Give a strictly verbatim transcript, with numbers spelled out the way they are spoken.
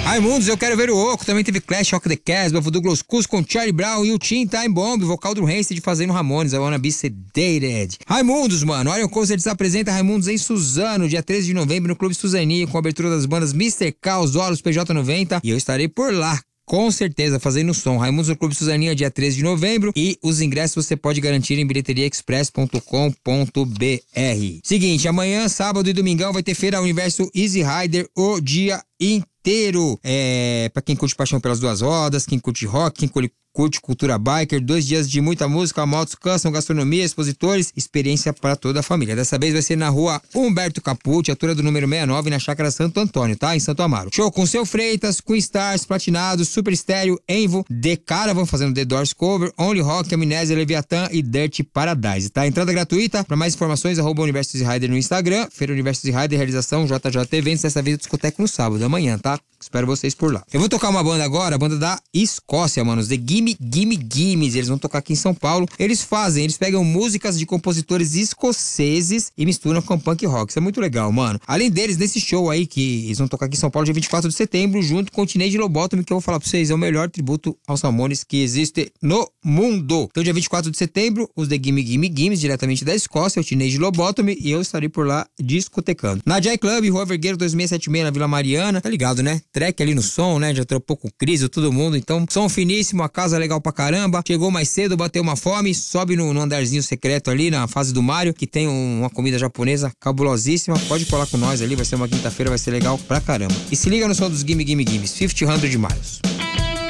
Raimundos, Eu Quero Ver o Oco, também teve Clash Rock the Casbah, Voodoo Glows Cus com Charlie Brown e o Teen Time Bomb, vocal do Rancid fazendo Ramones, I Wanna Be Sedated. Raimundos, mano, Orion Concerts apresenta Raimundos em Suzano, dia treze de novembro no Clube Suzania, com a abertura das bandas mister K, Os Dolos, P J noventa, e eu estarei por lá. Com certeza, fazendo som. Raimundos no Clube Suzaninha, dia treze de novembro. E os ingressos você pode garantir em bilheteria express ponto com ponto b r. Seguinte, amanhã, sábado e domingão, vai ter Feira Universo Easy Rider o dia inteiro. É, pra quem curte paixão pelas duas rodas, quem curte rock, quem curte curte cultura biker, dois dias de muita música, motos, custom, gastronomia, expositores, experiência para toda a família. Dessa vez vai ser na rua Humberto Capucci, altura do número sessenta e nove, na Chácara Santo Antônio, tá? Em Santo Amaro. Show com Seu Freitas, Queen Stars, Platinados, Super Estéreo, Envo, The Caravan fazendo The Doors Cover, Only Rock, Amnésia, Leviathan e Dirty Paradise, tá? Entrada gratuita. Para mais informações, arroba Universo Rider no Instagram, Feira Universo Rider, realização J J Eventos, dessa vez discoteca no sábado, amanhã, tá? Espero vocês por lá. Eu vou tocar uma banda agora, a banda da Escócia, mano, os The Gimme Gimme Gimmes. Eles vão tocar aqui em São Paulo. Eles fazem, eles pegam músicas de compositores escoceses e misturam com punk rock. Isso é muito legal, mano. Além deles, nesse show aí que eles vão tocar aqui em São Paulo, dia vinte e quatro de setembro, junto com o Teenage Lobotomy, que eu vou falar pra vocês, é o melhor tributo aos Ramones que existe no mundo. Então, dia vinte e quatro de setembro, os The Gimme Gimme Gimmes, diretamente da Escócia, o Teenage Lobotomy, e eu estarei por lá discotecando. Na Jai Club, Rua Vergueiro dois seis sete seis, na Vila Mariana, tá ligado, né? Track ali no som, né? Já tropou com o Cris, todo mundo. Então, som finíssimo, a casa legal pra caramba. Chegou mais cedo, bateu uma fome, sobe no, no andarzinho secreto ali, na fase do Mario, que tem um, uma comida japonesa cabulosíssima. Pode colar com nós ali, vai ser uma quinta-feira, vai ser legal pra caramba. E se liga no som dos Gimme Gimme Gimmes, quinhentos Miles.